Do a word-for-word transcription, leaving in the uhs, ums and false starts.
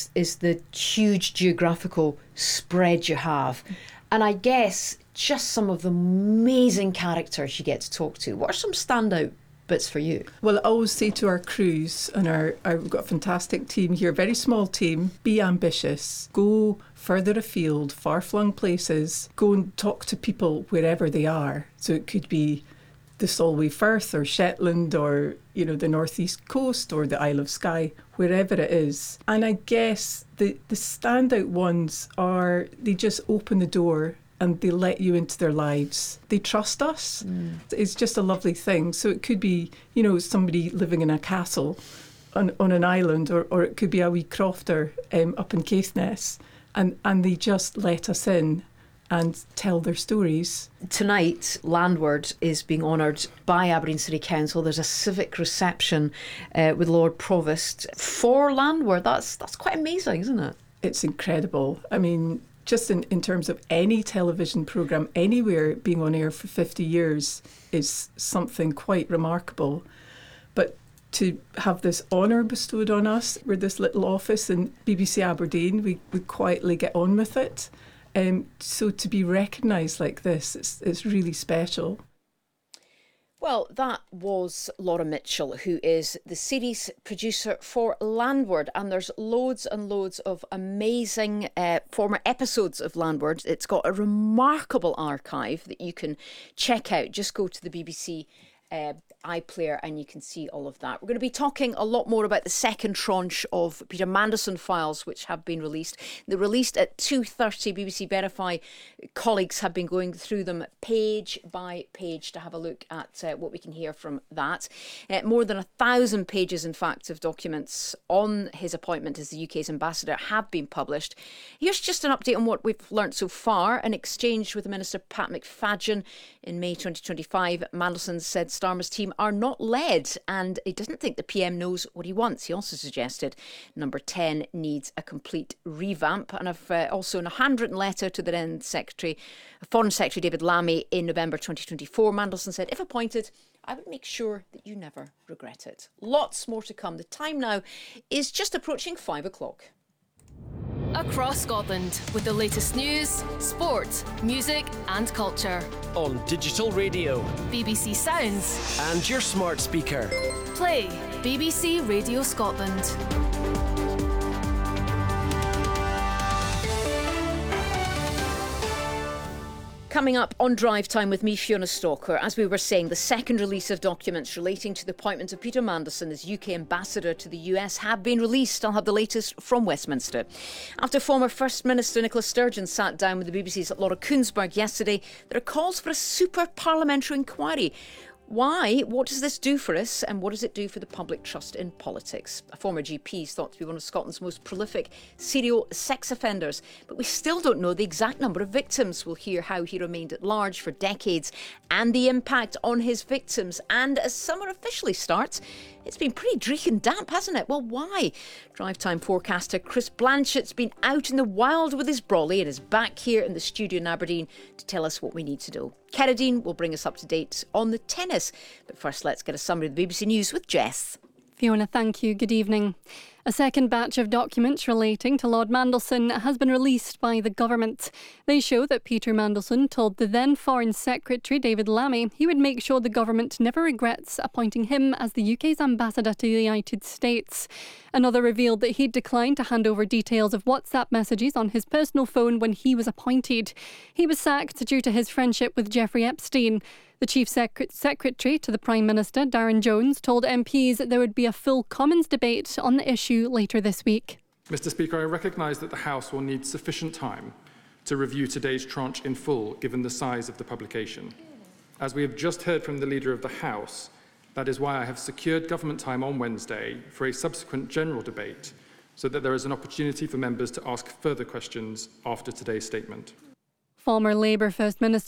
is the huge geographical spread you have. And I guess just some of the amazing characters you get to talk to. What are some standout bits for you? Well, I always say to our crews, and our, our we've got a fantastic team here, very small team, be ambitious, go further afield, far-flung places, go and talk to people wherever they are. So it could be the Solway Firth or Shetland or, you know, the northeast coast or the Isle of Skye, wherever it is. And I guess the, the standout ones are they just open the door and they let you into their lives. They trust us. Mm. It's just a lovely thing. So it could be, you know, somebody living in a castle on, on an island, or, or it could be a wee crofter um, up in Caithness, and, and they just let us in and tell their stories. Tonight, Landward is being honoured by Aberdeen City Council. There's a civic reception uh, with Lord Provost for Landward. That's, that's quite amazing, isn't it? It's incredible. I mean, just in, in terms of any television programme anywhere being on air for fifty years is something quite remarkable. But to have this honour bestowed on us, we're this little office in B B C Aberdeen, we, we quietly get on with it. Um, so to be recognised like this, it's, it's really special. Well, that was Laura Mitchell, who is the series producer for Landward, and there's loads and loads of amazing uh, former episodes of Landward. It's got a remarkable archive that you can check out. Just go to the B B C uh, iPlayer and you can see all of that. We're going to be talking a lot more about the second tranche of Peter Mandelson files, which have been released. They're released at two thirty. B B C Verify colleagues have been going through them page by page to have a look at uh, what we can hear from that. Uh, more than a thousand pages, in fact, of documents on his appointment as the U K's ambassador have been published. Here's just an update on what we've learnt so far. An exchange with the Minister Pat McFadgen in May twenty twenty-five. Mandelson said Starmer's team are not led, and he doesn't think the P M knows what he wants. He also suggested Number ten needs a complete revamp. And I've uh, also in a handwritten letter to the then Secretary, Foreign Secretary David Lammy in November twenty twenty-four, Mandelson said, if appointed, I would make sure that you never regret it. Lots more to come. The time now is just approaching five o'clock. Across Scotland with the latest news, sport, music and culture. On digital radio, B B C Sounds and your smart speaker. Play B B C Radio Scotland. Coming up on Drive Time with me, Fiona Stalker, as we were saying, the second release of documents relating to the appointment of Peter Mandelson as U K ambassador to the U S have been released. I'll have the latest from Westminster. After former First Minister Nicola Sturgeon sat down with the B B C's Laura Kuenssberg yesterday, there are calls for a super parliamentary inquiry. Why? What does this do for us, and what does it do for the public trust in politics? A former G P is thought to be one of Scotland's most prolific serial sex offenders, but we still don't know the exact number of victims. We'll hear how he remained at large for decades and the impact on his victims. And as summer officially starts, it's been pretty dreich and damp, hasn't it? Well, why? Drive Time forecaster Chris Blanchett's been out in the wild with his brolly and is back here in the studio in Aberdeen to tell us what we need to know. Keradine will bring us up to date on the tennis. But first, let's get a summary of the B B C News with Jess. Fiona, thank you. Good evening. A second batch of documents relating to Lord Mandelson has been released by the government. They show that Peter Mandelson told the then Foreign Secretary David Lammy he would make sure the government never regrets appointing him as the U K's ambassador to the United States. Another revealed that he'd declined to hand over details of WhatsApp messages on his personal phone when he was appointed. He was sacked due to his friendship with Jeffrey Epstein. The Chief Sec- Secretary to the Prime Minister, Darren Jones, told M Ps that there would be a full Commons debate on the issue later this week. Mr Speaker, I recognise that the House will need sufficient time to review today's tranche in full, given the size of the publication. As we have just heard from the Leader of the House, that is why I have secured government time on Wednesday for a subsequent general debate, so that there is an opportunity for members to ask further questions after today's statement. Former Labour First Minister